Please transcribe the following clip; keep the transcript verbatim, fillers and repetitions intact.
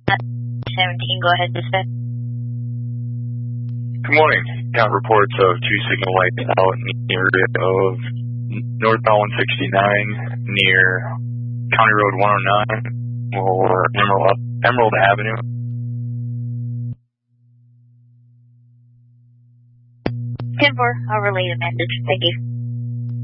seventeen, go ahead, dispatch. Good morning. Count reports of two signal lights out in the area of northbound one sixty-nine near County Road one oh nine or Emerald, Emerald Avenue. ten four, I'll relay the message. Thank you.